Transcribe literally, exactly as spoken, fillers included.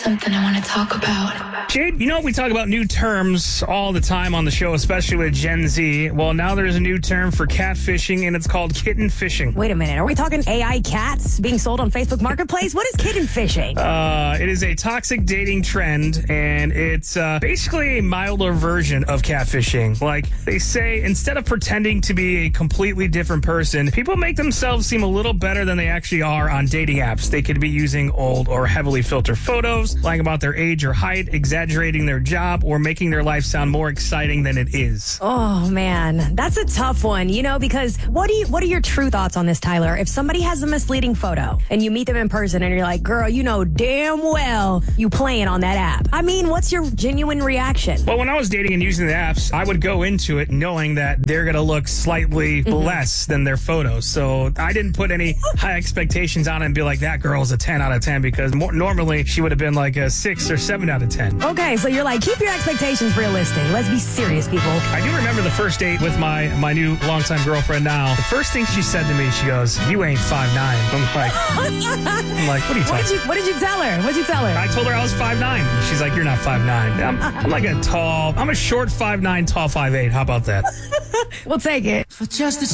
Something I want to talk about. Jade, you know we talk about new terms all the time on the show, especially with Gen Z. Well, now there's a new term for catfishing, and it's called kitten fishing. Wait a minute. Are we talking A I cats being sold on Facebook Marketplace? What is kitten fishing? Uh, it is a toxic dating trend, and it's uh, basically a milder version of catfishing. Like they say, instead of pretending to be a completely different person, people make themselves seem a little better than they actually are on dating apps. They could be using old or heavily filtered photos, lying about their age or height, exaggerating their job, or making their life sound more exciting than it is. Oh, man. That's a tough one, you know, because what do you, what are your true thoughts on this, Tyler? If somebody has a misleading photo and you meet them in person and you're like, girl, you know damn well you playing on that app. I mean, what's your genuine reaction? Well, when I was dating and using the apps, I would go into it knowing that they're going to look slightly mm-hmm. less than their photos. So I didn't put any high expectations on it and be like, that girl's a ten out of ten, because more, normally she would have been like a six or seven out of ten. Okay, so you're like, keep your expectations realistic. Let's be serious, people. I do remember the first date with my, my new longtime girlfriend now. The first thing she said to me, she goes, you ain't five nine. I'm like, I'm like, what are you what talking did you, what did you tell her? What did you tell her? I told her I was five nine. She's like, you're not five nine. I'm, I'm like a tall, I'm a short five nine, tall five eight. How about that? We'll take it. For just a